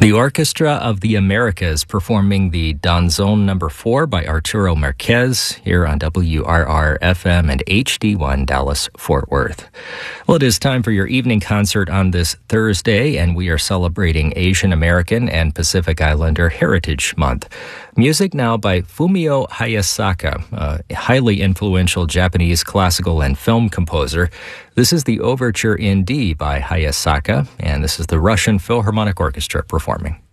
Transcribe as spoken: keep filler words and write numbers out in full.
The Orchestra of the Americas performing the Danzón number four by Arturo Marquez here on W R R F M and H D one Dallas Fort Worth. Well, it is time for your evening concert on this Thursday, and we are celebrating Asian American and Pacific Islander Heritage Month. Music now by Fumio Hayasaka, a highly influential Japanese classical and film composer. This is the Overture in D by Hayasaka, and this is the Russian Philharmonic Orchestra performing.